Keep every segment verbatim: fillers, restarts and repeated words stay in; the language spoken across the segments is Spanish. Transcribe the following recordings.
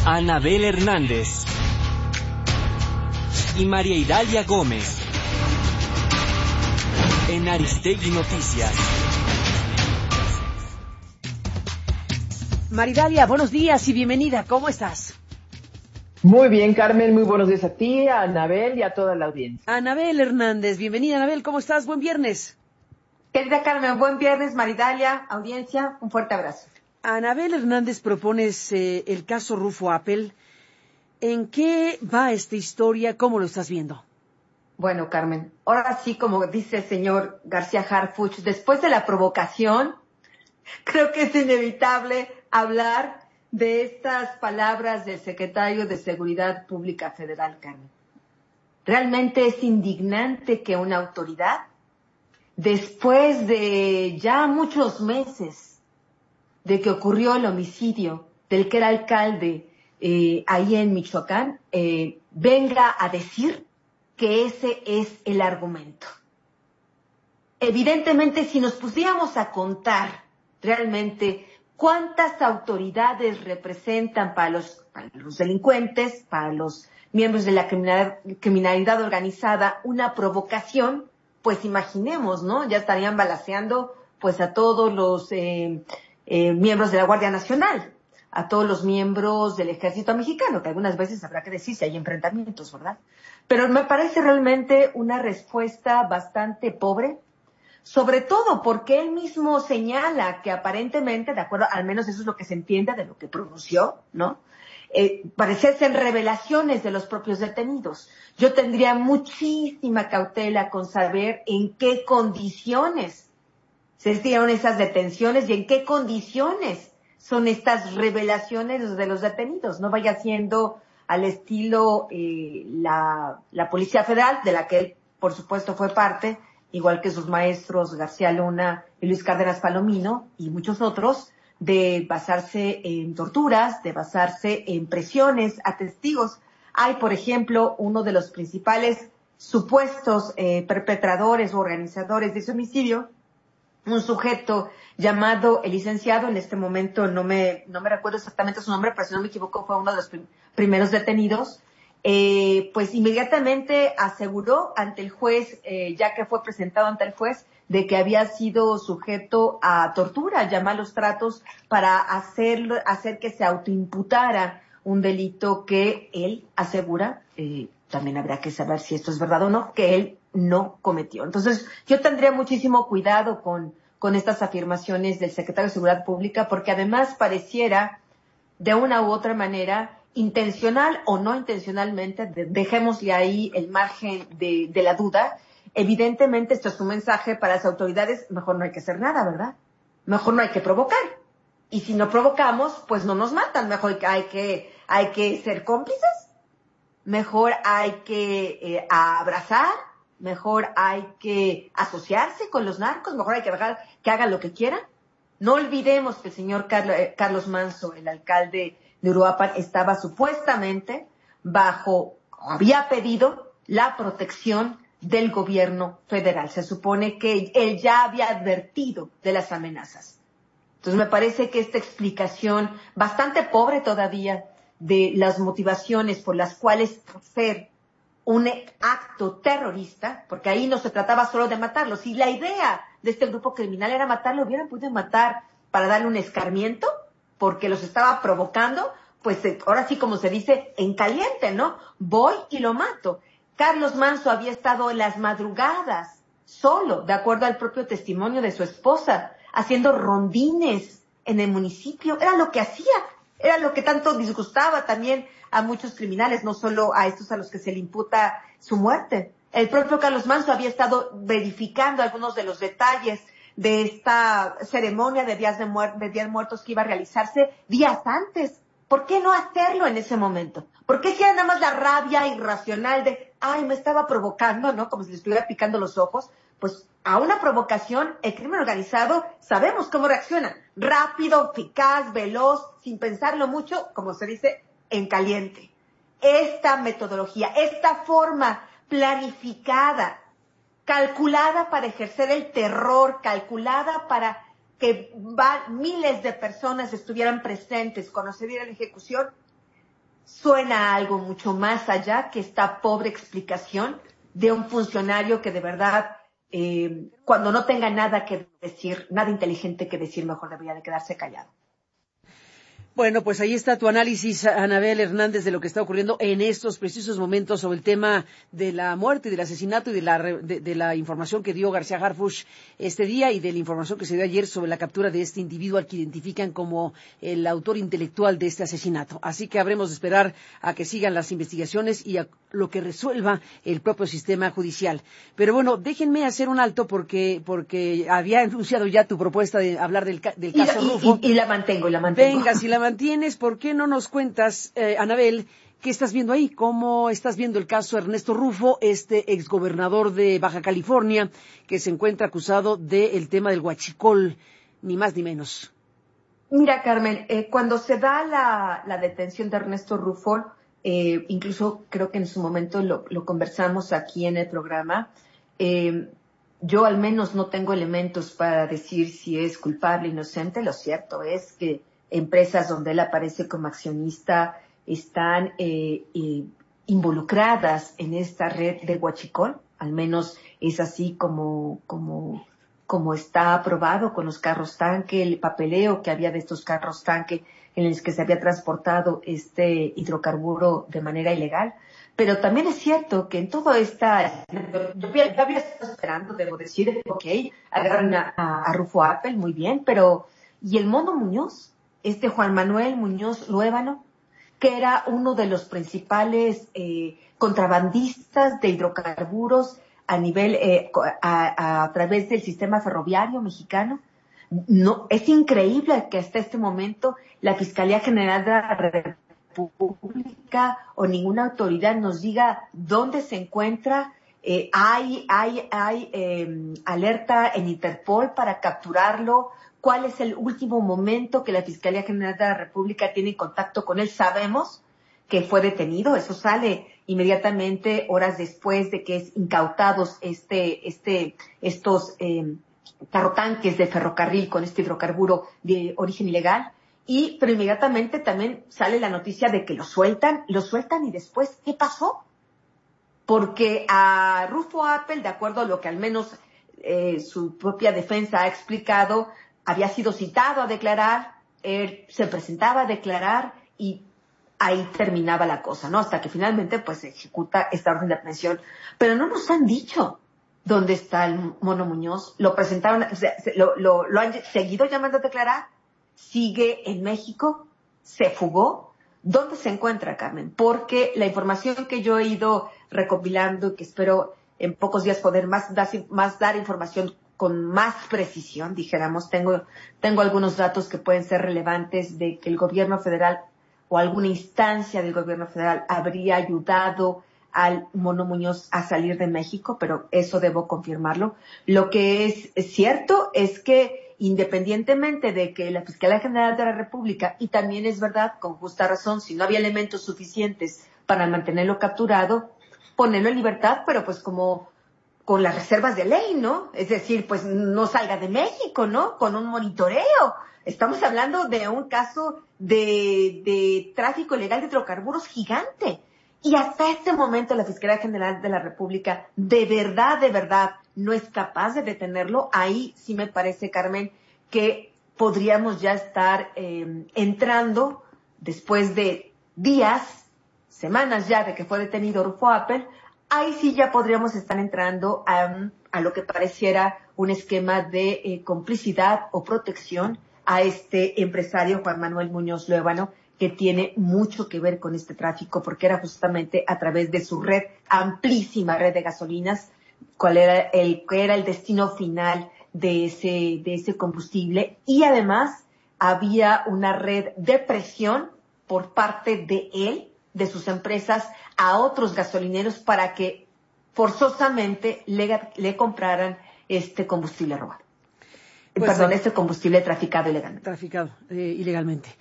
Anabel Hernández y María Idalia Gómez en Aristegui Noticias. María Idalia, buenos días y bienvenida. ¿Cómo estás? Muy bien, Carmen. Muy buenos días a ti, a Anabel y a toda la audiencia. Anabel Hernández, bienvenida. Anabel, ¿cómo estás? Buen viernes. Querida Carmen, buen viernes. María Idalia, audiencia, un fuerte abrazo. Anabel Hernández, propones eh, el caso Rufo Appel. ¿En qué va esta historia? ¿Cómo lo estás viendo? Bueno, Carmen, ahora sí, como dice el señor García Harfuch, después de la provocación, creo que es inevitable hablar de estas palabras del secretario de Seguridad Pública Federal, Carmen. Realmente es indignante que una autoridad, después de ya muchos meses de que ocurrió el homicidio del que era alcalde eh, ahí en Michoacán, eh, venga a decir que ese es el argumento. Evidentemente, si nos pusiéramos a contar realmente cuántas autoridades representan para los, para los delincuentes, para los miembros de la criminalidad, criminalidad organizada, una provocación, pues imaginemos, ¿no? Ya estarían balaceando pues a todos los eh, eh, miembros de la Guardia Nacional, a todos los miembros del Ejército Mexicano, que algunas veces habrá que decir si hay enfrentamientos, ¿verdad? Pero me parece realmente una respuesta bastante pobre, sobre todo porque él mismo señala que aparentemente, de acuerdo, al menos eso es lo que se entiende de lo que pronunció, ¿no? Eh, parece ser revelaciones de los propios detenidos. Yo tendría muchísima cautela con saber en qué condiciones se dieron esas detenciones y en qué condiciones son estas revelaciones de los detenidos. No vaya siendo al estilo eh, la, la Policía Federal, de la que él, por supuesto, fue parte, igual que sus maestros García Luna y Luis Cárdenas Palomino y muchos otros, de basarse en torturas, de basarse en presiones a testigos. Hay, por ejemplo, uno de los principales supuestos eh, perpetradores o organizadores de ese homicidio, un sujeto llamado el licenciado, en este momento no me no me recuerdo exactamente su nombre, pero si no me equivoco fue uno de los prim- primeros detenidos, eh, pues inmediatamente aseguró ante el juez, eh, ya que fue presentado ante el juez, de que había sido sujeto a tortura, ya malos tratos, para hacer, hacer que se autoimputara un delito que él asegura, eh, también habrá que saber si esto es verdad o no, que él no cometió. Entonces, yo tendría muchísimo cuidado con, con estas afirmaciones del secretario de Seguridad Pública, porque además pareciera, de una u otra manera, intencional o no intencionalmente, de, dejémosle ahí el margen de, de la duda. Evidentemente, esto es un mensaje para las autoridades, mejor no hay que hacer nada, ¿verdad? Mejor no hay que provocar. Y si no provocamos, pues no nos matan. Mejor hay que, hay que ser cómplices. Mejor hay que eh, abrazar. Mejor hay que asociarse con los narcos. Mejor hay que dejar que hagan lo que quieran. No olvidemos que el señor Carlos, eh, Carlos Manso, el alcalde de Uruapan, estaba supuestamente bajo, había pedido la protección del gobierno federal. Se supone que él ya había advertido de las amenazas. Entonces me parece que esta explicación, bastante pobre todavía, de las motivaciones por las cuales hacer un acto terrorista, porque ahí no se trataba solo de matarlo. Si la idea de este grupo criminal era matarlo, hubieran podido matar para darle un escarmiento, porque los estaba provocando, pues ahora sí, como se dice, en caliente, ¿no? Voy y lo mato. Carlos Manso había estado en las madrugadas, solo, de acuerdo al propio testimonio de su esposa, haciendo rondines en el municipio. Era lo que hacía, era lo que tanto disgustaba también a muchos criminales, no solo a estos a los que se le imputa su muerte. El propio Carlos Manso había estado verificando algunos de los detalles de esta ceremonia de días de, muer- de días muertos que iba a realizarse días antes. ¿Por qué no hacerlo en ese momento? ¿Por qué si era nada más la rabia irracional de, ay, me estaba provocando, ¿no? Como si le estuviera picando los ojos. Pues a una provocación, el crimen organizado, sabemos cómo reacciona. Rápido, eficaz, veloz, sin pensarlo mucho, como se dice, en caliente. Esta metodología, esta forma planificada, calculada para ejercer el terror, calculada para que va, miles de personas estuvieran presentes cuando se diera la ejecución, suena a algo mucho más allá que esta pobre explicación de un funcionario que de verdad, eh, cuando no tenga nada que decir, nada inteligente que decir, mejor debería de quedarse callado. Bueno, pues ahí está tu análisis, Anabel Hernández, de lo que está ocurriendo en estos precisos momentos sobre el tema de la muerte y del asesinato y de la, de, de la información que dio García Harfuch este día y de la información que se dio ayer sobre la captura de este individuo al que identifican como el autor intelectual de este asesinato. Así que habremos de esperar a que sigan las investigaciones y a lo que resuelva el propio sistema judicial. Pero bueno, déjenme hacer un alto porque porque había anunciado ya tu propuesta de hablar del, del caso y, Rufo. Y, y, y la mantengo, la mantengo. Venga, si la mantienes, ¿por qué no nos cuentas, eh, Anabel, qué estás viendo ahí? ¿Cómo estás viendo el caso Ernesto Rufo, este exgobernador de Baja California, que se encuentra acusado del tema del huachicol, ni más ni menos? Mira, Carmen, eh, cuando se da la, la detención de Ernesto Rufo, eh, incluso creo que en su momento lo, lo conversamos aquí en el programa, eh, yo al menos no tengo elementos para decir si es culpable o inocente. Lo cierto es que empresas donde él aparece como accionista están eh, eh, involucradas en esta red de huachicol, al menos es así como, como, como está aprobado con los carros tanque, el papeleo que había de estos carros tanque en los que se había transportado este hidrocarburo de manera ilegal. Pero también es cierto que en todo esta, yo ya había estado esperando, debo decir, ok, agarran a, a, a Rufo Appel, muy bien, pero ¿y el Mono Muñoz? Este Juan Manuel Muñoz Luébano, que era uno de los principales eh, contrabandistas de hidrocarburos a nivel, eh, a, a, a través del sistema ferroviario mexicano. No, es increíble que hasta este momento la Fiscalía General de la República o ninguna autoridad nos diga dónde se encuentra. Eh, hay, hay, hay eh, alerta en Interpol para capturarlo. ¿Cuál es el último momento que la Fiscalía General de la República tiene contacto con él? Sabemos que fue detenido, eso sale inmediatamente horas después de que es incautados este, este, estos eh, carrotanques de ferrocarril con este hidrocarburo de origen ilegal. Y, pero inmediatamente también sale la noticia de que lo sueltan, lo sueltan y después, ¿qué pasó? Porque a Rufo Appel, de acuerdo a lo que al menos eh, su propia defensa ha explicado, había sido citado a declarar, él se presentaba a declarar y ahí terminaba la cosa, ¿no? Hasta que finalmente pues se ejecuta esta orden de aprehensión. Pero no nos han dicho dónde está el Mono Muñoz. Lo presentaron, o sea, lo, lo, lo han seguido llamando a declarar, sigue en México, se fugó. ¿Dónde se encuentra, Carmen? Porque la información que yo he ido recopilando y que espero en pocos días poder más, dar, más dar información con más precisión, dijéramos, tengo, tengo algunos datos que pueden ser relevantes de que el gobierno federal o alguna instancia del gobierno federal habría ayudado al Mono Muñoz a salir de México, pero eso debo confirmarlo. Lo que es, es cierto es que independientemente de que la Fiscalía General de la República, y también es verdad, con justa razón, si no había elementos suficientes para mantenerlo capturado, ponerlo en libertad, pero pues como con las reservas de ley, ¿no? Es decir, pues no salga de México, ¿no? Con un monitoreo. Estamos hablando de un caso de, de tráfico ilegal de hidrocarburos gigante. Y hasta este momento la Fiscalía General de la República de verdad, de verdad, no es capaz de detenerlo. Ahí sí me parece, Carmen, que podríamos ya estar eh, entrando, después de días, semanas ya de que fue detenido Rufo Appel, ahí sí ya podríamos estar entrando a, a lo que pareciera un esquema de eh, complicidad o protección a este empresario Juan Manuel Muñoz Luébano, que tiene mucho que ver con este tráfico, porque era justamente a través de su red, amplísima red de gasolinas, cuál era el, cuál era el destino final de ese, de ese combustible. Y además había una red de presión por parte de él, de sus empresas, a otros gasolineros para que forzosamente le, le compraran este combustible robado. Pues, Perdón, este combustible traficado ilegalmente. Traficado eh, ilegalmente.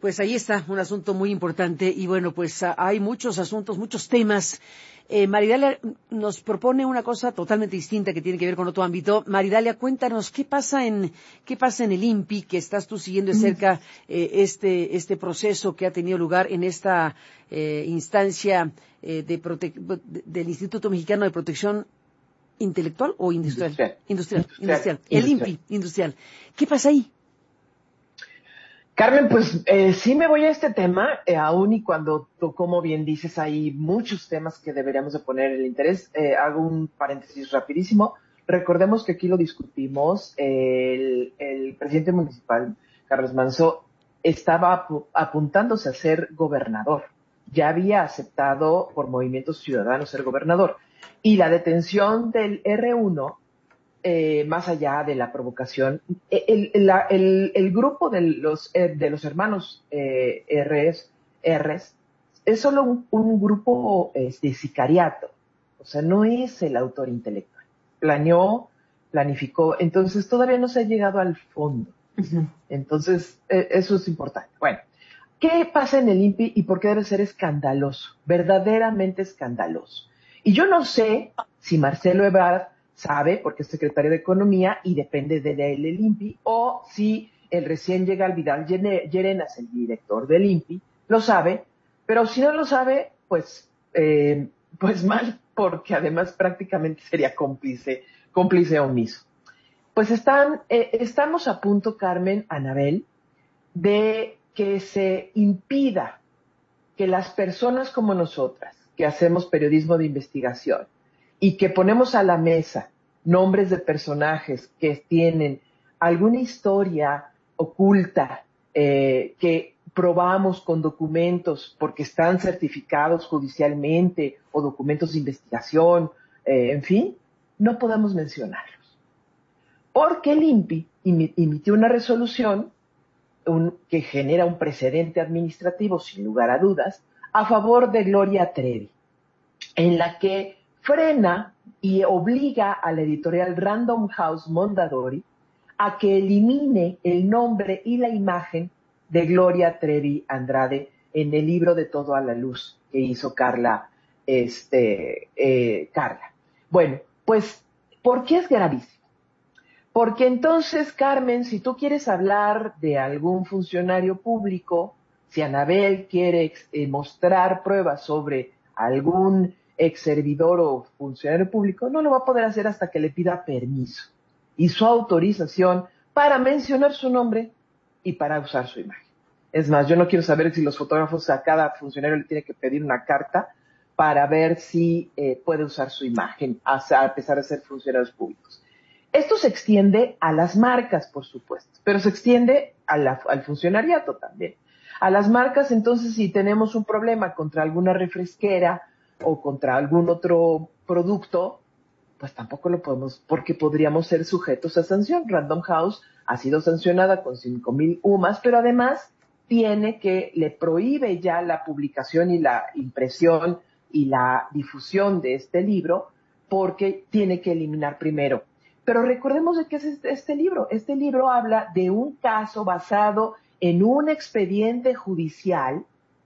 Pues ahí está, un asunto muy importante y bueno, pues a, hay muchos asuntos, muchos temas. Eh, Maridalia nos propone una cosa totalmente distinta que tiene que ver con otro ámbito. Maridalia, cuéntanos qué pasa en qué pasa en el I N P I, que estás tú siguiendo de cerca eh, este este proceso que ha tenido lugar en esta eh, instancia eh, de prote de, del Instituto Mexicano de Protección Intelectual o Industrial, Industrial, industrial, industrial, industrial. el I N P I, industrial. ¿Qué pasa ahí? Carmen, pues eh, sí me voy a este tema, eh, aún y cuando tú, como bien dices, hay muchos temas que deberíamos de poner el interés. Eh, hago un paréntesis rapidísimo. Recordemos que aquí lo discutimos. Eh, el, el presidente municipal, Carlos Manzo, estaba apu- apuntándose a ser gobernador. Ya había aceptado por Movimiento Ciudadano ser gobernador. Y la detención del erre uno, Eh, más allá de la provocación, el, el, la, el, el grupo de los, eh, de los hermanos eh, R's, R's es solo un, un grupo eh, de sicariato, o sea, no es el autor intelectual. Planeó, planificó, entonces todavía no se ha llegado al fondo. Uh-huh. Entonces, eh, eso es importante. Bueno, ¿qué pasa en el I N P I y por qué debe ser escandaloso? Verdaderamente escandaloso. Y yo no sé si Marcelo Ebrard sabe, porque es secretario de Economía y depende de él el I N P I, o si el recién llega el Vidal Llerenas, el director del I N P I, lo sabe, pero si no lo sabe, pues, eh, pues mal, porque además prácticamente sería cómplice, cómplice omiso. Pues están, eh, estamos a punto, Carmen, Anabel, de que se impida que las personas como nosotras, que hacemos periodismo de investigación, y que ponemos a la mesa nombres de personajes que tienen alguna historia oculta, eh, que probamos con documentos porque están certificados judicialmente o documentos de investigación, eh, en fin, no podemos mencionarlos. Porque el I N P I emitió una resolución un, que genera un precedente administrativo, sin lugar a dudas, a favor de Gloria Trevi, en la que frena y obliga a la editorial Random House Mondadori a que elimine el nombre y la imagen de Gloria Trevi Andrade en el libro De Todo a la Luz que hizo Carla, este, eh, Carla. Bueno, pues, ¿por qué es gravísimo? Porque entonces, Carmen, si tú quieres hablar de algún funcionario público, si Anabel quiere eh, mostrar pruebas sobre algún ex servidor o funcionario público, no lo va a poder hacer hasta que le pida permiso y su autorización para mencionar su nombre y para usar su imagen. Es más, yo no quiero saber si los fotógrafos a cada funcionario le tiene que pedir una carta para ver si eh, puede usar su imagen, a, a pesar de ser funcionarios públicos. Esto se extiende a las marcas, por supuesto, pero se extiende a la, al funcionariato también. A las marcas, entonces, si tenemos un problema contra alguna refresquera o contra algún otro producto, pues tampoco lo podemos, porque podríamos ser sujetos a sanción. Random House ha sido sancionada con cinco mil U M A S, pero además tiene que, le prohíbe ya la publicación y la impresión y la difusión de este libro, porque tiene que eliminar primero. Pero recordemos de qué es este, este libro. Este libro habla de un caso basado en un expediente judicial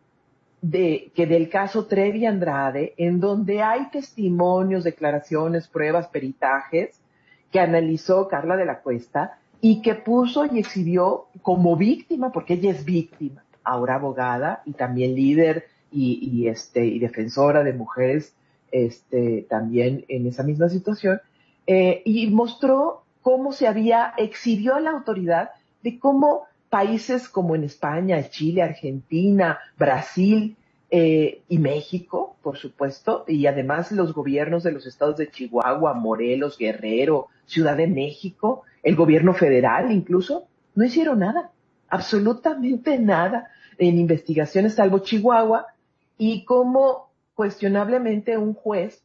de, que del caso Trevi Andrade, en donde hay testimonios, declaraciones, pruebas, peritajes, que analizó Carla de la Cuesta y que puso y exhibió como víctima, porque ella es víctima, ahora abogada y también líder y, y, este, y defensora de mujeres este, también en esa misma situación, eh, y mostró cómo se había, exhibió a la autoridad de cómo países como en España, Chile, Argentina, Brasil eh, y México, por supuesto, y además los gobiernos de los estados de Chihuahua, Morelos, Guerrero, Ciudad de México, el gobierno federal incluso, no hicieron nada, absolutamente nada en investigaciones salvo Chihuahua, y cómo cuestionablemente un juez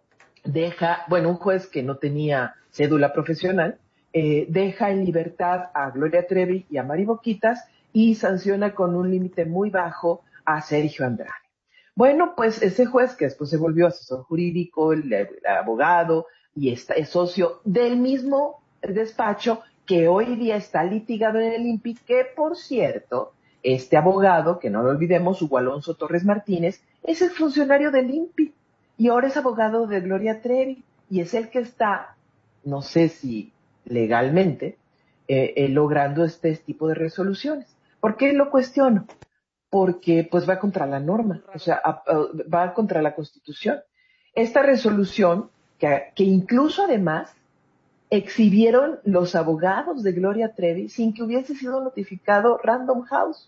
deja, bueno, un juez que no tenía cédula profesional, Eh, deja en libertad a Gloria Trevi y a Mari Boquitas y sanciona con un límite muy bajo a Sergio Andrade. Bueno, pues ese juez, que después se volvió asesor jurídico, el, el abogado, y está, es socio del mismo despacho que hoy día está litigado en el I N P I, que por cierto este abogado, que no lo olvidemos, Hugo Alonso Torres Martínez, es el funcionario del I N P I y ahora es abogado de Gloria Trevi y es el que está, no sé si legalmente, eh, eh, logrando este tipo de resoluciones. ¿Por qué lo cuestiono? Porque pues va contra la norma, o sea, a, a, va contra la Constitución. Esta resolución, que, que incluso además exhibieron los abogados de Gloria Trevi sin que hubiese sido notificado Random House.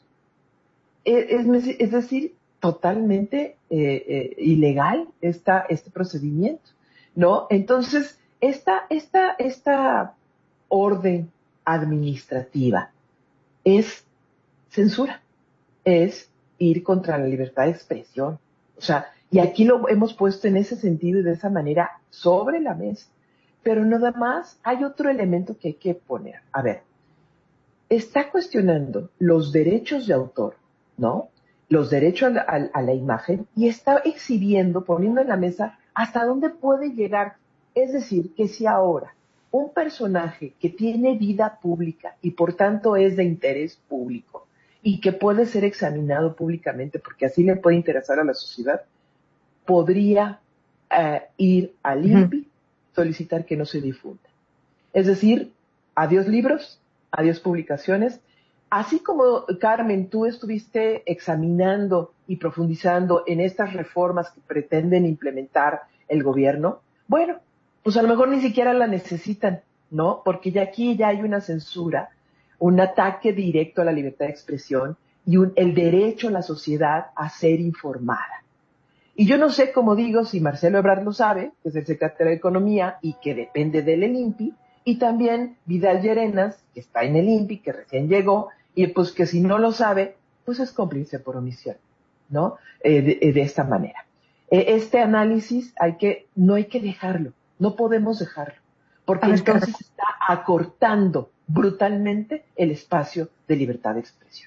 Es, es, es decir, totalmente eh, eh, ilegal esta, este procedimiento, ¿no? Entonces, esta, esta, esta orden administrativa es censura, es ir contra la libertad de expresión. O sea, y aquí lo hemos puesto en ese sentido y de esa manera sobre la mesa. Pero nada más hay otro elemento que hay que poner. A ver, está cuestionando los derechos de autor, ¿no? Los derechos a la, a, a la imagen y está exhibiendo, poniendo en la mesa hasta dónde puede llegar. Es decir, que si ahora un personaje que tiene vida pública y por tanto es de interés público y que puede ser examinado públicamente porque así le puede interesar a la sociedad, podría eh, ir al I N P I, uh-huh. solicitar que no se difunda. Es decir, adiós libros, adiós publicaciones. Así como, Carmen, tú estuviste examinando y profundizando en estas reformas que pretenden implementar el gobierno, bueno, pues a lo mejor ni siquiera la necesitan, ¿no? Porque ya aquí ya hay una censura, un ataque directo a la libertad de expresión y un, el derecho a la sociedad a ser informada. Y yo no sé, como digo, si Marcelo Ebrard lo sabe, que es el secretario de Economía y que depende del I N P I, y también Vidal Llerenas, que está en el I N P I, que recién llegó, y pues que si no lo sabe, pues es cómplice por omisión, ¿no? Eh, de, de esta manera. Eh, este análisis hay que, no hay que dejarlo, no podemos dejarlo, porque ver, entonces claro. está acortando brutalmente el espacio de libertad de expresión.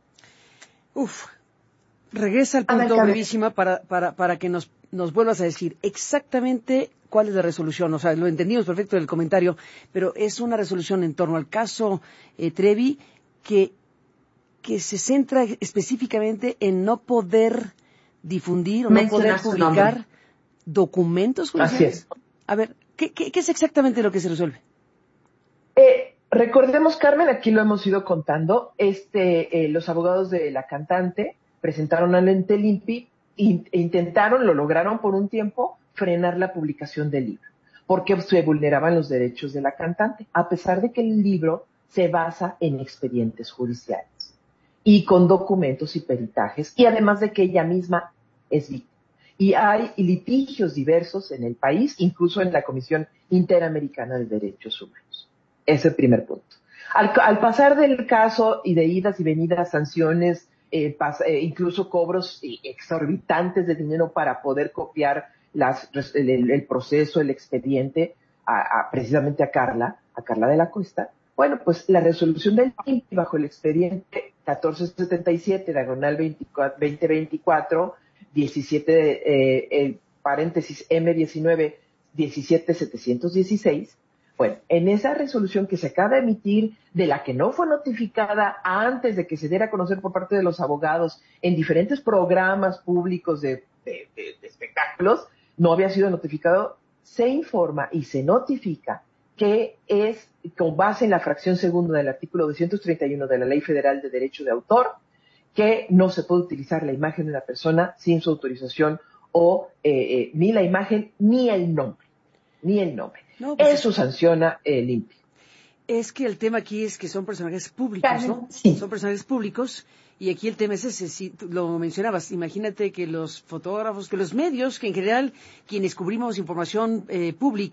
Uf. Regresa al punto, brevísima, para, para, para que nos, nos vuelvas a decir exactamente cuál es la resolución. O sea, lo entendimos perfecto del comentario, pero es una resolución en torno al caso eh, Trevi que, que se centra específicamente en no poder difundir o no poder publicar documentos judiciales. Así es. A ver, ¿qué, qué, qué es exactamente lo que se resuelve? Eh, recordemos, Carmen, aquí lo hemos ido contando, este, eh, los abogados de la cantante presentaron ante el I N P I e intentaron, lo lograron por un tiempo, frenar la publicación del libro, porque se vulneraban los derechos de la cantante, a pesar de que el libro se basa en expedientes judiciales y con documentos y peritajes, y además de que ella misma es víctima. Y hay litigios diversos en el país, incluso en la Comisión Interamericana de Derechos Humanos. Ese es el primer punto. Al, al pasar del caso y de idas y venidas, sanciones, Eh, pasa, eh, incluso cobros eh, exorbitantes de dinero para poder copiar las, el, el, el proceso, el expediente, a, a, precisamente a Carla, a Carla de la Cuesta. Bueno, pues la resolución del I N P I bajo el expediente catorce setenta y siete, diagonal veinte veinticuatro, diecisiete, eh, eh, paréntesis M diecinueve, diecisiete setecientos dieciséis, bueno, en esa resolución que se acaba de emitir, de la que no fue notificada antes de que se diera a conocer por parte de los abogados en diferentes programas públicos de, de, de, de espectáculos, no había sido notificado, se informa y se notifica que es con base en la fracción segunda del artículo doscientos treinta y uno de la Ley Federal de Derecho de Autor, que no se puede utilizar la imagen de una persona sin su autorización o eh, eh, ni la imagen ni el nombre, ni el nombre. No, pues eso es... sanciona el I N P I. Es que el tema aquí es que son personajes públicos, ¿no? Sí. Son personajes públicos y aquí el tema es ese, si tú lo mencionabas, imagínate que los fotógrafos, que los medios, que en general quienes cubrimos información eh, pública,